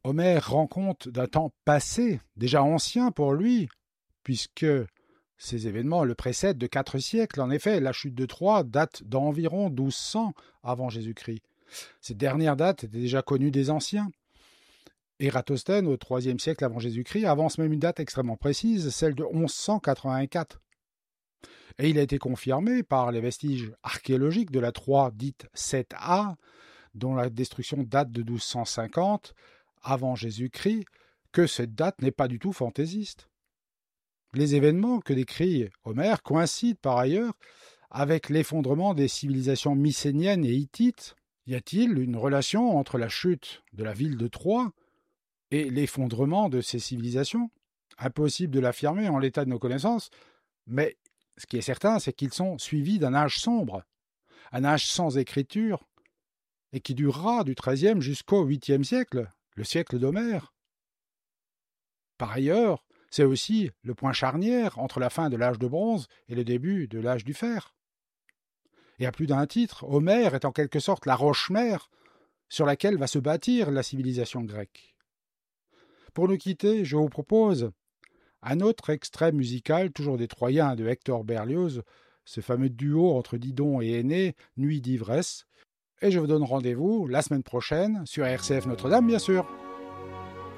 Homère rend compte d'un temps passé, déjà ancien pour lui, puisque ces événements le précèdent de 4 siècles. En effet, la chute de Troie date d'environ 1200 avant Jésus-Christ. Cette dernière date était déjà connue des anciens. Ératosthène, au IIIe siècle avant Jésus-Christ, avance même une date extrêmement précise, celle de 1184. Et il a été confirmé par les vestiges archéologiques de la Troie dite 7A, dont la destruction date de 1250 avant Jésus-Christ, que cette date n'est pas du tout fantaisiste. Les événements que décrit Homère coïncident par ailleurs avec l'effondrement des civilisations mycéniennes et hittites. Y a-t-il une relation entre la chute de la ville de Troie et l'effondrement de ces civilisations? Impossible de l'affirmer en l'état de nos connaissances, mais ce qui est certain, c'est qu'ils sont suivis d'un âge sombre, un âge sans écriture, et qui durera du XIIIe jusqu'au 8e siècle, le siècle d'Homère. Par ailleurs, c'est aussi le point charnière entre la fin de l'âge de bronze et le début de l'âge du fer. Et à plus d'un titre, Homère est en quelque sorte la roche-mère sur laquelle va se bâtir la civilisation grecque. Pour nous quitter, je vous propose un autre extrait musical, toujours des Troyens de Hector Berlioz, ce fameux duo entre Didon et Énée, Nuit d'ivresse. Et je vous donne rendez-vous la semaine prochaine sur RCF Notre-Dame, bien sûr.